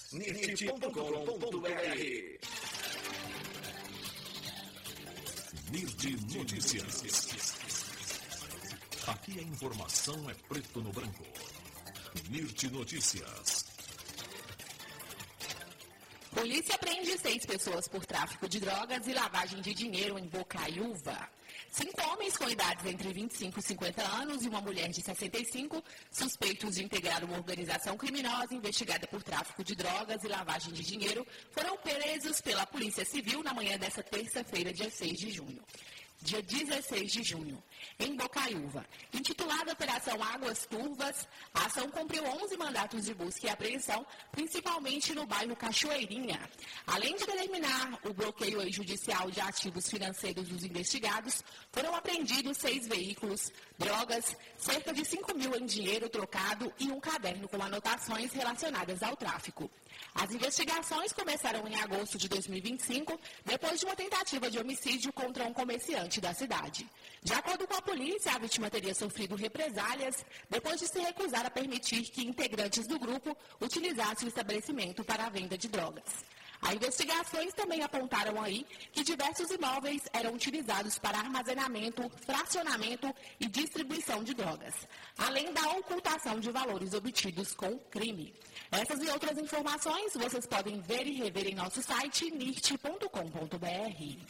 nirt.com.br. NIRT Notícias. Aqui a informação é preto no branco. NIRT Notícias. Polícia prende 6 pessoas por tráfico de drogas e lavagem de dinheiro em Bocaiúva. 5 homens com idades entre 25 e 50 anos e uma mulher de 65, suspeitos de integrar uma organização criminosa investigada por tráfico de drogas e lavagem de dinheiro, foram presos pela Polícia Civil na manhã desta terça-feira, dia 16 de junho, em Bocaiúva. Intitulada Operação Águas Turvas, a ação cumpriu 11 mandatos de busca e apreensão, principalmente no bairro Cachoeirinha. Além de determinar o bloqueio extrajudicial de ativos financeiros dos investigados, foram apreendidos 6 veículos, drogas, cerca de 5 mil em dinheiro trocado e um caderno com anotações relacionadas ao tráfico. As investigações começaram em agosto de 2025, depois de uma tentativa de homicídio contra um comerciante da cidade. De acordo com a polícia, a vítima teria sofrido represálias depois de se recusar a permitir que integrantes do grupo utilizassem o estabelecimento para a venda de drogas. As investigações também apontaram aí que diversos imóveis eram utilizados para armazenamento, fracionamento e distribuição de drogas, além da ocultação de valores obtidos com o crime. Essas e outras informações vocês podem ver e rever em nosso site nirt.com.br.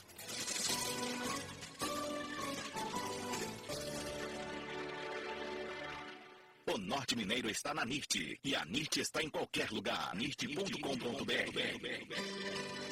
O Norte Mineiro está na NIRT e a NIRT está em qualquer lugar. nirt.com.br.